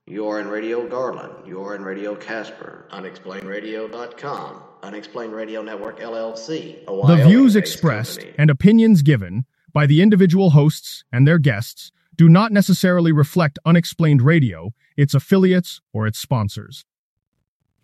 You're in Radio Garland. You're in Radio Casper. UnexplainedRadio.com. Unexplained Radio Network, LLC. The views expressed and opinions given by the individual hosts and their guests do not necessarily reflect Unexplained Radio, its affiliates, or its sponsors.